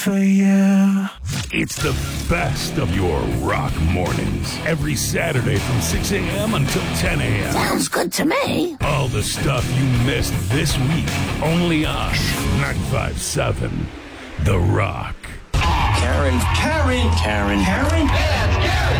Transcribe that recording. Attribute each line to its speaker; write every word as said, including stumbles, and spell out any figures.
Speaker 1: For you.
Speaker 2: It's the best of your rock mornings. Every Saturday from six a.m. until ten a.m.
Speaker 3: Sounds good to me.
Speaker 2: All the stuff you missed this week. Only on ninety-five point seven The Rock.
Speaker 1: Karen. Karen. Karen. Karen.